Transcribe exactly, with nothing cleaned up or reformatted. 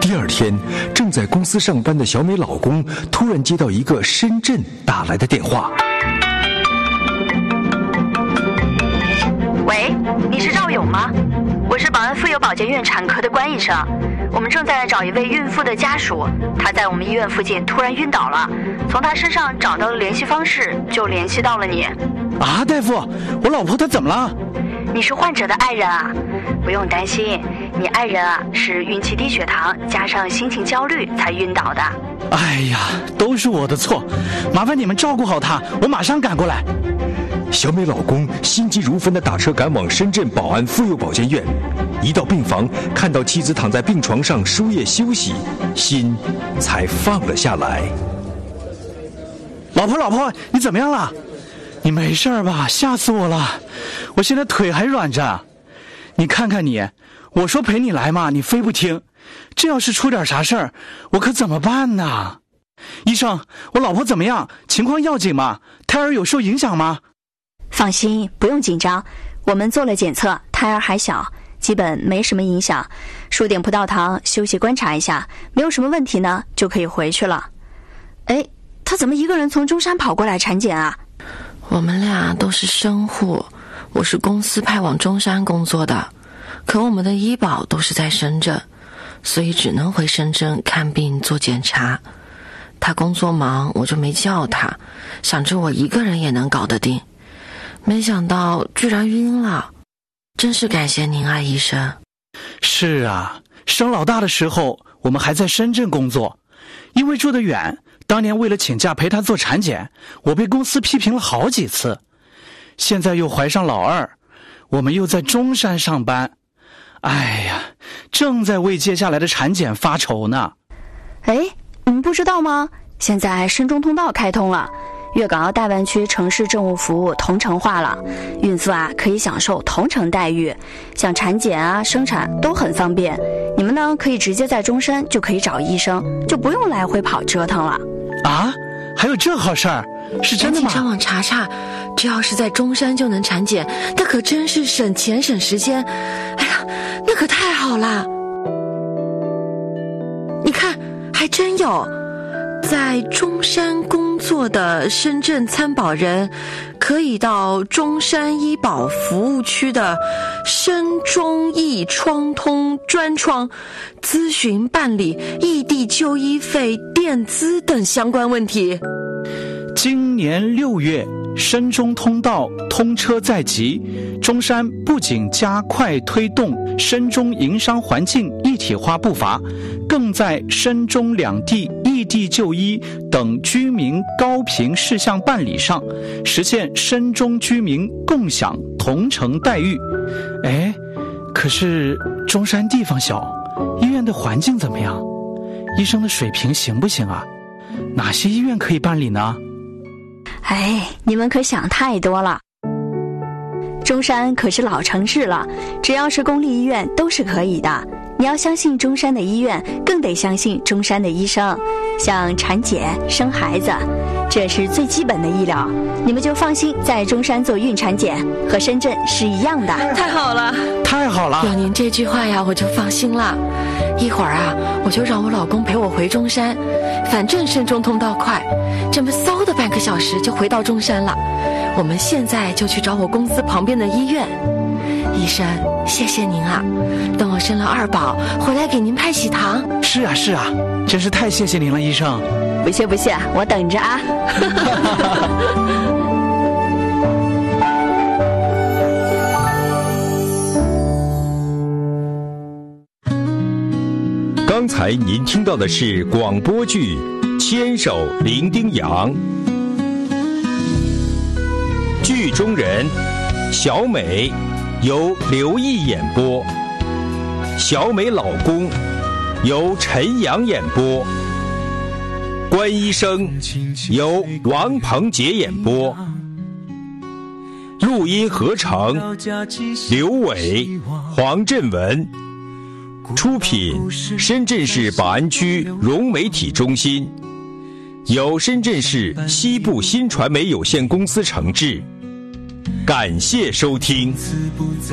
第二天，正在公司上班的小美老公突然接到一个深圳打来的电话。 喂，你是赵勇吗？我是宝安妇幼保健院产科的关医生，我们正在找一位孕妇的家属，她在我们医院附近突然晕倒了，从她身上找到了联系方式，就联系到了你。 啊，大夫，我老婆她怎么了？ 你是患者的爱人啊，不用担心，你爱人啊是孕期低血糖加上心情焦虑才晕倒的。 哎呀，都是我的错，麻烦你们照顾好她，我马上赶过来。 小美老公心急如焚地打车赶往深圳宝安妇幼保健院，一到病房，看到妻子躺在病床上输液休息，心才放了下来。 老婆，老婆，你怎么样了？你没事吧？吓死我了，我现在腿还软着。你看看你，我说陪你来嘛，你非不听。这要是出点啥事儿，我可怎么办呢？医生，我老婆怎么样？情况要紧吗？胎儿有受影响吗？ 放心，不用紧张，我们做了检测，胎儿还小，基本没什么影响，输点葡萄糖，休息观察一下，没有什么问题呢，就可以回去了。哎，他怎么一个人从中山跑过来产检啊？ 我们俩都是生护，我是公司派往中山工作的，可我们的医保都是在深圳，所以只能回深圳看病做检查。他工作忙，我就没叫他，想着我一个人也能搞得定，没想到居然晕了，真是感谢您啊，医生。 是啊，生老大的时候我们还在深圳工作，因为住得远，当年为了请假陪他做产检，我被公司批评了好几次。现在又怀上老二，我们又在中山上班，哎呀，正在为接下来的产检发愁呢。 哎，你们不知道吗？现在深中通道开通了，粤港澳大湾区城市政务服务同城化了，孕妇啊可以享受同城待遇，像产检啊、生产都很方便。你们呢可以直接在中山就可以找医生，就不用来回跑折腾了。 啊，还有这好事儿？是真的吗？ 赶紧上网查查，这要是在中山就能产检，那可真是省钱省时间。哎呀，那可太好了！你看，还真有。在中山工作的深圳参保人，可以到中山医保服务区的深中医创通专窗咨询办理异地就医费垫资等相关问题。 今年六月，深中通道通车在即，中山不仅加快推动深中营商环境一体化步伐，更在深中两地异地就医等居民高频事项办理上，实现深中居民共享同城待遇。哎，可是中山地方小，医院的环境怎么样？医生的水平行不行啊？哪些医院可以办理呢？ 哎，你们可想太多了。中山可是老城市了，只要是公立医院都是可以的。你要相信中山的医院，更得相信中山的医生。像产检、生孩子，这是最基本的医疗，你们就放心在中山做孕产检，和深圳是一样的。 太好了， 太好了！ 有您这句话呀，我就放心了。一会儿啊，我就让我老公陪我回中山，反正深中通道快，这么嗖的半个小时就回到中山了。我们现在就去找我公司旁边的医院。医生，谢谢您啊！等我生了二宝，回来给您拍喜糖。 是啊是啊，真是太谢谢您了，医生。 不谢不谢，我等着啊。 刚才您听到的是广播剧《牵手伶仃洋》，剧中人小美由刘毅演播，小美老公由陈阳演播，关医生由王鹏杰演播，录音合成刘伟、黄振文，出品深圳市宝安区融媒体中心，由深圳市西部新传媒有限公司承制。感谢收听。